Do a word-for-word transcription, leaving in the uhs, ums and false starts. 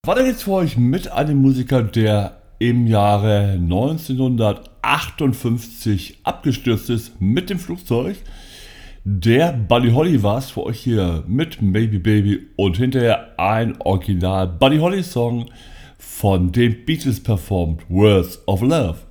Weiter geht's für euch mit einem Musiker, der im Jahre neunzehnhundertachtundfünfzig abgestürzt ist mit dem Flugzeug. Der Buddy Holly war es für euch hier mit Maybe Baby und hinterher ein Original Buddy Holly Song von den Beatles performt, Words of Love.